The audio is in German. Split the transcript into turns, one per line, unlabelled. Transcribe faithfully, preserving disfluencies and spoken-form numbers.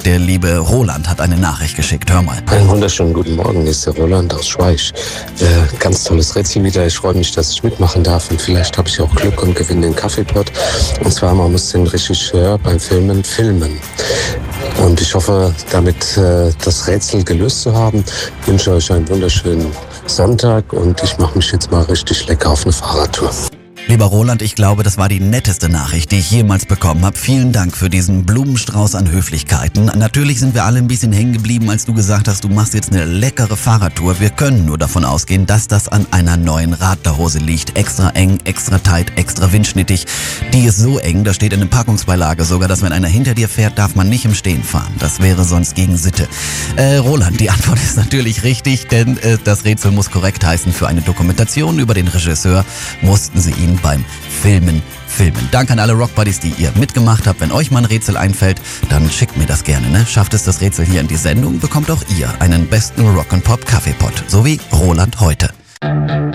Der liebe Roland hat eine Nachricht geschickt. Hör mal.
Einen wunderschönen guten Morgen, hier ist der Roland aus Schweich. Äh, ganz tolles Rätsel wieder. Ich freue mich, dass ich mitmachen darf und vielleicht habe ich auch Glück und gewinne den Kaffeepot. Und zwar, man muss den Regisseur beim Filmen filmen. Und ich hoffe, damit äh, das Rätsel gelöst zu haben, wünsche euch einen wunderschönen Sonntag und ich mache mich jetzt mal richtig lecker auf eine Fahrradtour.
Lieber Roland, ich glaube, das war die netteste Nachricht, die ich jemals bekommen habe. Vielen Dank für diesen Blumenstrauß an Höflichkeiten. Natürlich sind wir alle ein bisschen hängen geblieben, als du gesagt hast, du machst jetzt eine leckere Fahrradtour. Wir können nur davon ausgehen, dass das an einer neuen Radlerhose liegt. Extra eng, extra tight, extra windschnittig. Die ist so eng, da steht in der Packungsbeilage sogar, dass wenn einer hinter dir fährt, darf man nicht im Stehen fahren. Das wäre sonst gegen Sitte. Äh, Roland, die Antwort ist natürlich richtig, denn äh, das Rätsel muss korrekt heißen. Für eine Dokumentation über den Regisseur mussten sie ihn beim Filmen filmen. Danke an alle Rockbuddies, die ihr mitgemacht habt. Wenn euch mal ein Rätsel einfällt, dann schickt mir das gerne. Ne? Schafft es das Rätsel hier in die Sendung, bekommt auch ihr einen besten Rock'n'Pop Kaffeepot. So wie Roland heute.